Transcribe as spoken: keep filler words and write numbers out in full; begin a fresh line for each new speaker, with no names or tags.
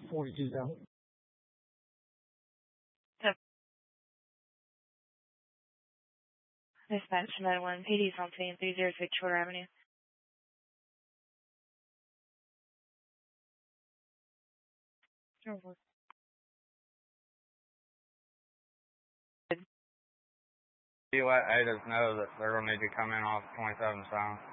forty-two zone.
Yep. Dispatch nine one P D on scene three oh six Shore Avenue. Sure.
You let Adas know that they're going to need to come in off twenty-seven Sound.